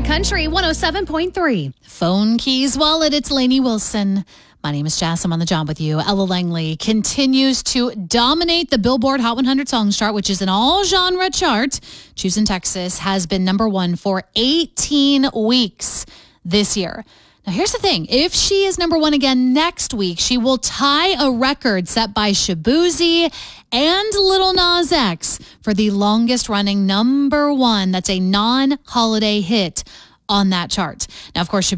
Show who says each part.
Speaker 1: Country 107.3. Phone Keys Wallet, it's Lainey Wilson. My name is Jess. I'm on the job with you. Ella Langley continues to dominate the Billboard Hot 100 Songs chart, which is an all-genre chart. Choosing Texas has been number one for 18 weeks this year. Now, here's the thing. If she is number one again next week, she will tie a record set by Shaboozey and Lil Nas X for the longest-running number one. That's a non-holiday hit on that chart. Now, of course,